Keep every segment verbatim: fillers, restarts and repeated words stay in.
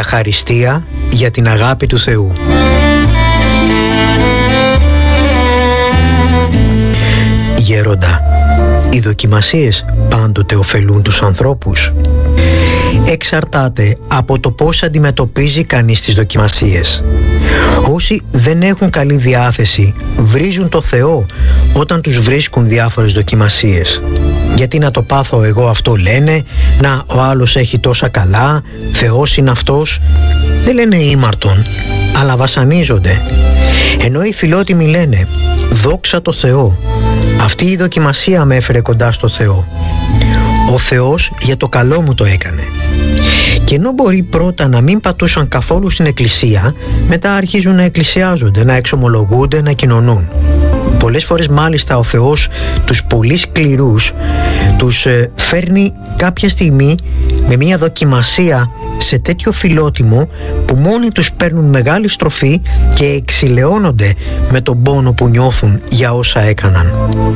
αχαριστία για την αγάπη του Θεού. Γέροντα, οι δοκιμασίες πάντοτε ωφελούν τους ανθρώπους? Εξαρτάται από το πώς αντιμετωπίζει κανείς τις δοκιμασίες. Όσοι δεν έχουν καλή διάθεση βρίζουν το Θεό όταν τους βρίσκουν διάφορες δοκιμασίες. Γιατί να το πάθω εγώ αυτό λένε, να ο άλλος έχει τόσα καλά, Θεός είναι αυτός. Δεν λένε ήμαρτον, αλλά βασανίζονται. Ενώ οι φιλότιμοι λένε δόξα τω Θεώ, αυτή η δοκιμασία με έφερε κοντά στο Θεό. Ο Θεός για το καλό μου το έκανε. Και ενώ μπορεί πρώτα να μην πατούσαν καθόλου στην εκκλησία, μετά αρχίζουν να εκκλησιάζονται, να εξομολογούνται, να κοινωνούν. Πολλές φορές μάλιστα ο Θεός τους πολύ σκληρούς τους ε, φέρνει κάποια στιγμή με μια δοκιμασία σε τέτοιο φιλότιμο που μόνοι τους παίρνουν μεγάλη στροφή και εξηλαιώνονται με τον πόνο που νιώθουν για όσα έκαναν.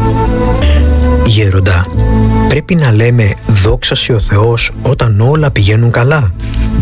Γέροντα, πρέπει να λέμε δόξα σοι ο Θεός όταν όλα πηγαίνουν καλά?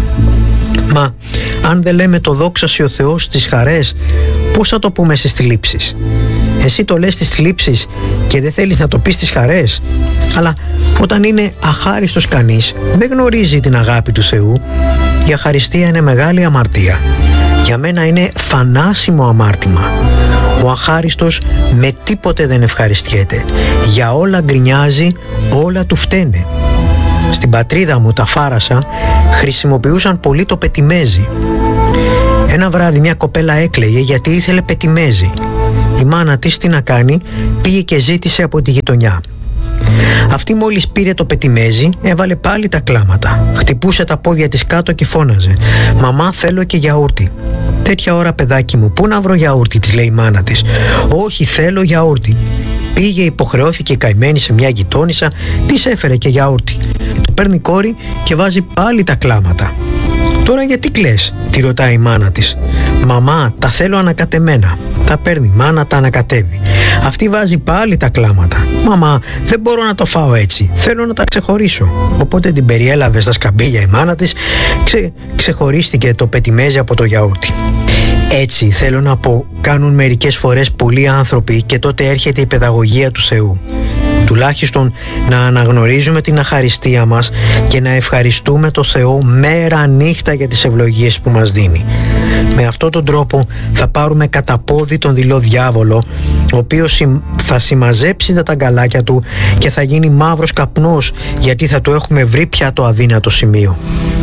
Μα αν δεν λέμε το δόξα σοι ο Θεός στις χαρές, πώς θα το πούμε στις θλίψεις? Εσύ το λες στις θλίψεις και δεν θέλεις να το πεις στις χαρές. Αλλά όταν είναι αχάριστος κανείς, δεν γνωρίζει την αγάπη του Θεού. Η αχαριστία είναι μεγάλη αμαρτία. Για μένα είναι θανάσιμο αμάρτημα. Ο αχάριστος με τίποτε δεν ευχαριστιέται. Για όλα γκρινιάζει, όλα του φταίνε. Στην πατρίδα μου, τα Φάρασα, χρησιμοποιούσαν πολύ το πετιμέζι. Ένα βράδυ μια κοπέλα έκλαιγε γιατί ήθελε πετιμέζι. Η μάνα της τι να κάνει, πήγε και ζήτησε από τη γειτονιά. Αυτή μόλις πήρε το πετιμέζι, έβαλε πάλι τα κλάματα. Χτυπούσε τα πόδια της κάτω και φώναζε «Μαμά, θέλω και γιαούρτι». «Τέτοια ώρα, παιδάκι μου, πού να βρω γιαούρτι?» της λέει η μάνα της. «Όχι, θέλω γιαούρτι». Πήγε, υποχρεώθηκε καημένη σε μια γειτόνισσα, της έφερε και γιαούρτι. Το παίρνει η κόρη και βάζει πάλι τα κλάματα. «Τώρα γιατί κλαις?» τη ρωτάει η μάνα της. «Μαμά, τα θέλω ανακατεμένα». Τα παίρνει η μάνα, τα ανακατεύει. Αυτή βάζει πάλι τα κλάματα. «Μαμά, δεν μπορώ να το φάω έτσι, θέλω να τα ξεχωρίσω». Οπότε την περιέλαβε στα σκαμπίλια η μάνα της, ξε, ξεχωρίστηκε το πετιμέζι από το γιαούρτι. Έτσι θέλω να πω, κάνουν μερικές φορές πολλοί άνθρωποι και τότε έρχεται η παιδαγωγία του Θεού. Τουλάχιστον να αναγνωρίζουμε την αχαριστία μας και να ευχαριστούμε το Θεό μέρα νύχτα για τις ευλογίες που μας δίνει. Με αυτόν τον τρόπο θα πάρουμε κατά πόδι τον δειλό διάβολο, ο οποίος θα συμμαζέψει τα ταγκαλάκια του και θα γίνει μαύρος καπνός, γιατί θα του έχουμε βρει πια το αδύνατο σημείο.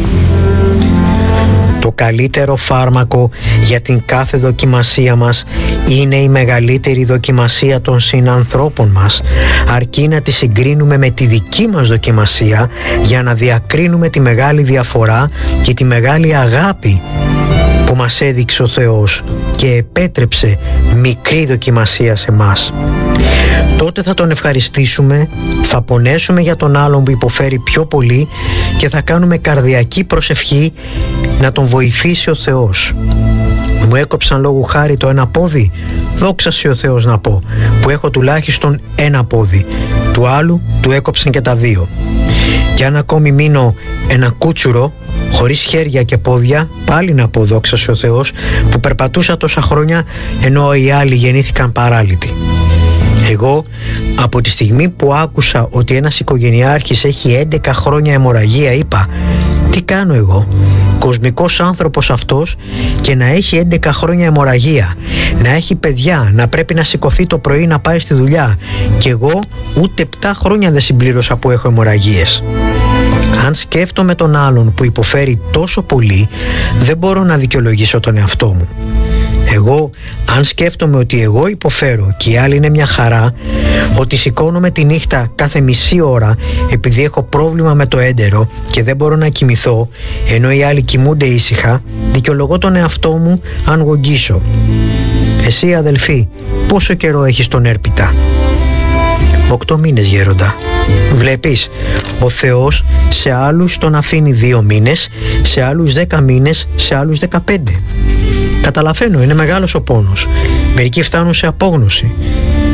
Το καλύτερο φάρμακο για την κάθε δοκιμασία μας είναι η μεγαλύτερη δοκιμασία των συνανθρώπων μας, αρκεί να τη συγκρίνουμε με τη δική μας δοκιμασία για να διακρίνουμε τη μεγάλη διαφορά και τη μεγάλη αγάπη που μας έδειξε ο Θεός και επέτρεψε μικρή δοκιμασία σε μας. Τότε θα τον ευχαριστήσουμε, θα πονέσουμε για τον άλλον που υποφέρει πιο πολύ και θα κάνουμε καρδιακή προσευχή να τον βοηθήσει ο Θεός. Μου έκοψαν λόγου χάρη το ένα πόδι, δόξα σοι ο Θεός να πω, που έχω τουλάχιστον ένα πόδι. Του άλλου του έκοψαν και τα δύο. Και αν ακόμη μείνω ένα κούτσουρο, χωρίς χέρια και πόδια, πάλι να πω δόξα σοι ο Θεός, που περπατούσα τόσα χρόνια ενώ οι άλλοι γεννήθηκαν παράλυτοι. Εγώ από τη στιγμή που άκουσα ότι ένας οικογενειάρχης έχει έντεκα χρόνια αιμορραγία, είπα τι κάνω εγώ, κοσμικός άνθρωπος αυτός, και να έχει έντεκα χρόνια αιμορραγία, να έχει παιδιά, να πρέπει να σηκωθεί το πρωί να πάει στη δουλειά, και εγώ ούτε επτά χρόνια δεν συμπλήρωσα που έχω αιμορραγίες. Αν σκέφτομαι τον άλλον που υποφέρει τόσο πολύ, δεν μπορώ να δικαιολογήσω τον εαυτό μου. Εγώ, αν σκέφτομαι ότι εγώ υποφέρω και οι άλλοι είναι μια χαρά, ότι σηκώνομαι τη νύχτα κάθε μισή ώρα επειδή έχω πρόβλημα με το έντερο και δεν μπορώ να κοιμηθώ, ενώ οι άλλοι κοιμούνται ήσυχα, δικαιολογώ τον εαυτό μου αν γογγίσω. Εσύ, αδελφή, πόσο καιρό έχεις τον έρπιτα? Οκτώ μήνες, γέροντα. Βλέπεις, ο Θεός σε άλλους τον αφήνει δύο μήνες, σε άλλους δέκα μήνες, σε άλλους δεκαπέντε. Καταλαβαίνω, είναι μεγάλος ο πόνος. Μερικοί φτάνουν σε απόγνωση.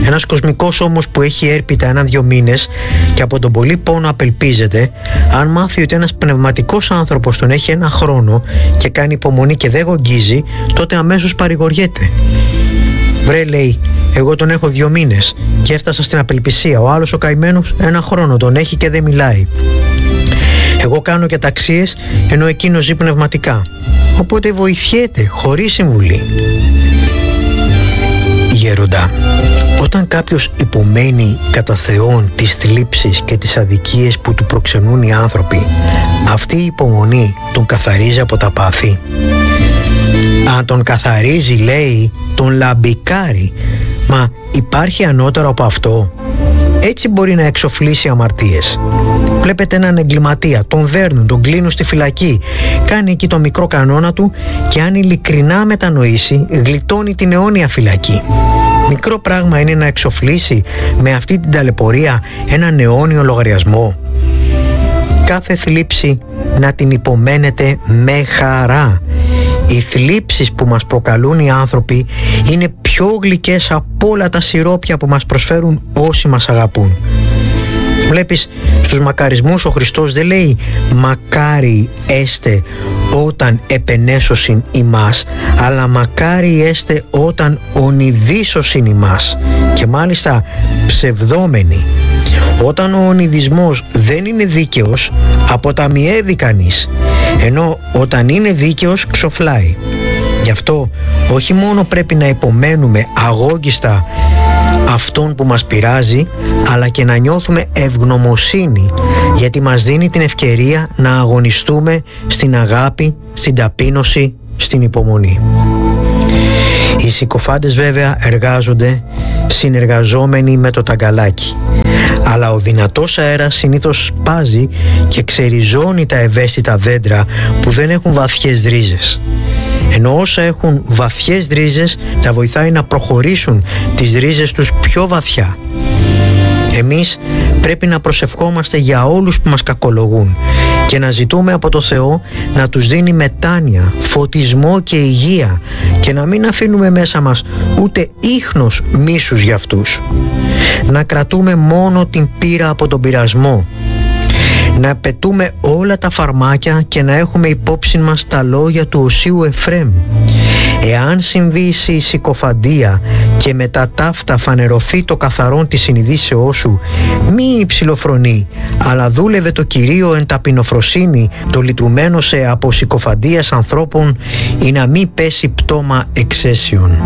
Ένας κοσμικός όμως που έχει έρπιτα ένα-δυο μήνες και από τον πολύ πόνο απελπίζεται, αν μάθει ότι ένας πνευματικός άνθρωπος τον έχει ένα χρόνο και κάνει υπομονή και δεν γογγίζει, τότε αμέσως παρηγοριέται. Βρε, λέει, εγώ τον έχω δύο μήνες και έφτασα στην απελπισία. Ο άλλος ο καημένος ένα χρόνο τον έχει και δεν μιλάει. Εγώ κάνω και ταξίες ενώ εκείνος ζει πνευματικά. Οπότε βοηθιέται χωρίς συμβουλή. Γέροντα, όταν κάποιος υπομένει κατά Θεόν τις θλίψεις και τις αδικίες που του προξενούν οι άνθρωποι, αυτή η υπομονή τον καθαρίζει από τα πάθη? Αν τον καθαρίζει, λέει, τον λαμπικάρει. Μα υπάρχει ανώτερο από αυτό? Έτσι μπορεί να εξοφλήσει αμαρτίες. Βλέπετε έναν εγκληματία, τον δέρνουν, τον κλείνουν στη φυλακή, κάνει εκεί το μικρό κανόνα του και αν ειλικρινά μετανοήσει, γλιτώνει την αιώνια φυλακή. Μικρό πράγμα είναι να εξοφλήσει με αυτή την ταλαιπωρία έναν αιώνιο λογαριασμό. Κάθε θλίψη να την υπομένετε με χαρά. Οι θλίψεις που μας προκαλούν οι άνθρωποι είναι πιο γλυκές από όλα τα σιρόπια που μας προσφέρουν όσοι μας αγαπούν. Βλέπεις, στους μακαρισμούς ο Χριστός δεν λέει «μακάρι έστε όταν επενέσωσιν ημάς», αλλά «μακάρι έστε όταν ονειδίσωσιν ημάς», και μάλιστα ψευδόμενοι. Όταν ο ονειδισμός δεν είναι δίκαιος, αποταμιεύει κανείς, ενώ όταν είναι δίκαιος ξοφλάει. Γι' αυτό όχι μόνο πρέπει να υπομένουμε αγόγγιστα αυτόν που μας πειράζει, αλλά και να νιώθουμε ευγνωμοσύνη, γιατί μας δίνει την ευκαιρία να αγωνιστούμε στην αγάπη, στην ταπείνωση, στην υπομονή. Οι συκοφάντες βέβαια εργάζονται συνεργαζόμενοι με το ταγκαλάκι, αλλά ο δυνατός αέρας συνήθως σπάζει και ξεριζώνει τα ευαίσθητα δέντρα που δεν έχουν βαθιές ρίζες, ενώ όσα έχουν βαθιές ρίζες τα βοηθάει να προχωρήσουν τις ρίζες τους πιο βαθιά. Εμείς πρέπει να προσευχόμαστε για όλους που μας κακολογούν και να ζητούμε από το Θεό να τους δίνει μετάνοια, φωτισμό και υγεία και να μην αφήνουμε μέσα μας ούτε ίχνος μίσους για αυτούς. Να κρατούμε μόνο την πείρα από τον πειρασμό. Να πετούμε όλα τα φαρμάκια και να έχουμε υπόψη μας τα λόγια του Οσίου Εφραίμ. Εάν συμβήσει η συκοφαντία και με τα ταύτα φανερωθεί το καθαρόν της συνειδήσεώς σου, μη υψηλοφρονεί, αλλά δούλευε το Κυρίο εν ταπεινοφροσύνη, το λυτρουμένο σε από συκοφαντίας ανθρώπων, ή να μη πέσει πτώμα εξαίσιον.